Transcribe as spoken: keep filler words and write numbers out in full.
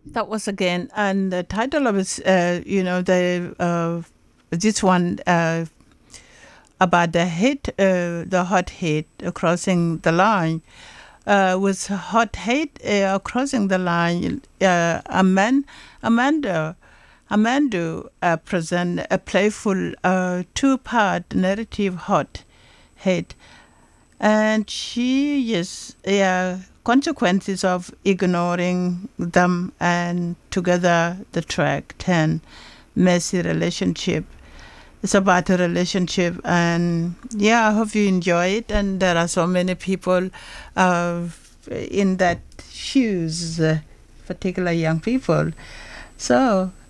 That was again, and the title of it, uh, you know, the uh, this one uh, about the hate, uh, the hot hate uh, crossing the line. Uh, with hot hate uh, crossing the line, uh, Aman, Amanda, Amanda uh, present a playful uh, two-part narrative, hot hate, and she is yeah consequences of ignoring them, and together the track ten, messy relationship. It's about a relationship, and yeah, I hope you enjoy it. And there are so many people uh, in that shoes, uh, particular young people. So